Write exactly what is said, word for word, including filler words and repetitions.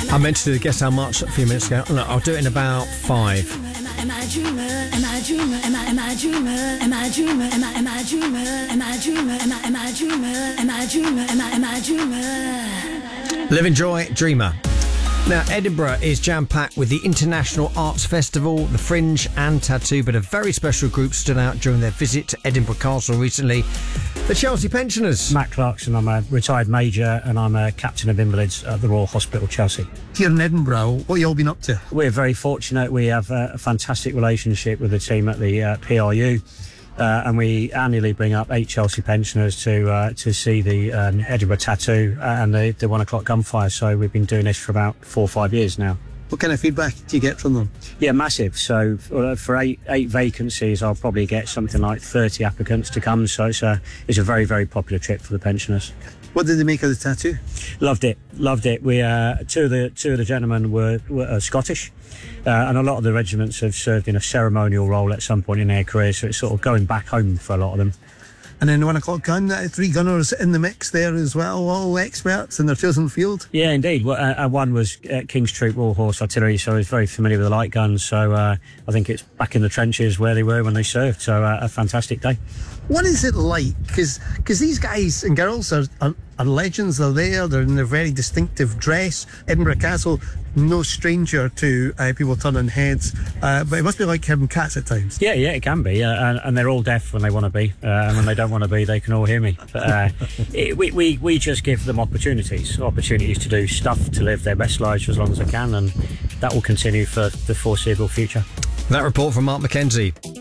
I meant to do the Guess How Much a few minutes ago. Look, I'll do it in about five. Am I a dreamer? Am I a dreamer? Am I am I a dreamer? Am I a dreamer? Am I am I a dreamer? Am I a dreamer? Am I am I a dreamer? Am I a dreamer? Am I am I a dreamer? Live, enjoy, dreamer. Now, Edinburgh is jam-packed with the International Arts Festival, the Fringe and Tattoo, but a very special group stood out during their visit to Edinburgh Castle recently. The Chelsea Pensioners. Matt Clarkson, I'm a retired major and I'm a captain of invalids at the Royal Hospital, Chelsea. Here in Edinburgh, what have you all been up to? We're very fortunate. We have a fantastic relationship with the team at the uh, P R U. Uh, and we annually bring up eight Chelsea pensioners to uh, to see the um, Edinburgh Tattoo and the, the one o'clock gunfire. So we've been doing this for about four or five years now. What kind of feedback do you get from them? Yeah, massive. So for, for eight eight vacancies, I'll probably get something like thirty applicants to come. So it's a it's a very very popular trip for the pensioners. What did they make of the tattoo? Loved it, loved it. We uh, two of the two of the gentlemen were, were uh, Scottish, uh, and a lot of the regiments have served in a ceremonial role at some point in their career. So it's sort of going back home for a lot of them. And then the one o'clock gun, uh, three gunners in the mix there as well, all experts in their chosen field. Yeah, indeed. Well, uh, one was uh, King's Troop Royal Horse Artillery, so he's very familiar with the light guns. So uh, I think it's back in the trenches where they were when they served. So uh, a fantastic day. What is it like? Because these guys and girls are, are, are legends. They're there. They're in their very distinctive dress. Edinburgh Castle, no stranger to uh, people turning heads. Uh, but it must be like having cats at times. Yeah, yeah, it can be. Uh, and, and they're all deaf when they want to be. Uh, and when they don't want to be, they can all hear me. But uh, it, we, we, we just give them opportunities, opportunities to do stuff, to live their best lives for as long as they can. And that will continue for the foreseeable future. That report from Mark McKenzie.